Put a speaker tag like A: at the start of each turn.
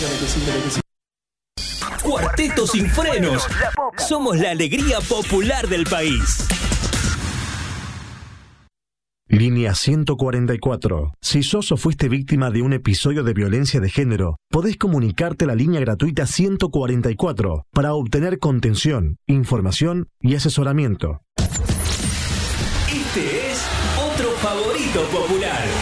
A: Cuarteto Sin Frenos. Somos la alegría popular del país.
B: Línea 144. Si sos o fuiste víctima de un episodio de violencia de género, podés comunicarte a la línea gratuita 144 para obtener contención, información y asesoramiento.
A: Este es otro favorito popular.